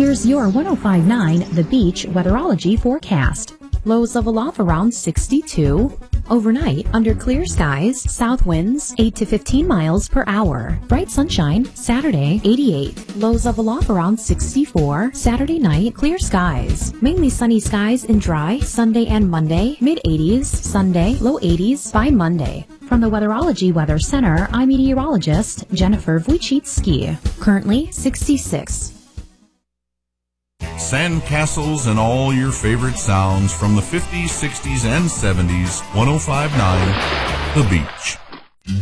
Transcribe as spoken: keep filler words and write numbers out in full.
Here's your one oh five point nine The Beach weatherology forecast. Lows level off around sixty-two. Overnight, under clear skies, south winds eight to fifteen miles per hour. Bright sunshine, Saturday, eighty-eight. Lows level off around sixty-four. Saturday night, clear skies. Mainly sunny skies and dry, Sunday and Monday. mid eighties, Sunday, low eighties by Monday. From the Weatherology Weather Center, I'm meteorologist Jennifer Wojcicki. Currently, sixty-six. Sandcastles and all your favorite sounds from the fifties, sixties, and seventies. one oh five point nine The Beach.